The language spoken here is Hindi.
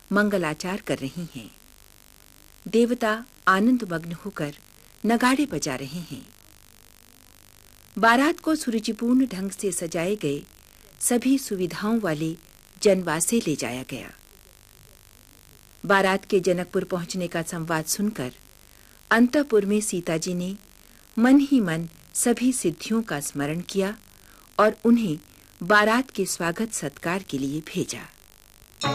मंगलाचार कर रही हैं। देवता आनंद मग्न होकर नगाड़े बजा रहे हैं। बारात को सुरुचिपूर्ण ढंग से सजाए गए सभी सुविधाओं वाले जनवासे ले जाया गया। बारात के जनकपुर पहुंचने का संवाद सुनकर अंतःपुर में सीता जी ने मन ही मन सभी सिद्धियों का स्मरण किया और उन्हें बारात के स्वागत सत्कार के लिए भेजा।